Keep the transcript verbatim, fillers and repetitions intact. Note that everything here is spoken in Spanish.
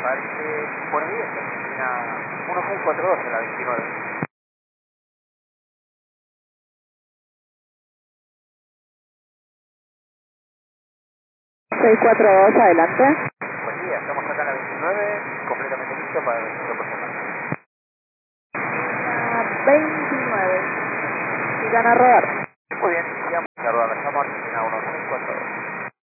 parece por diez, Argentina uno seis cuatro dos en la veintinueve. seis cuatro dos, adelante. Buen día, estamos acá en la veintinueve, completamente listo para el registro personal. veintinueve. Sigan a rodar. Muy bien, iniciamos la rueda, estamos Argentina uno seis cuatro dos.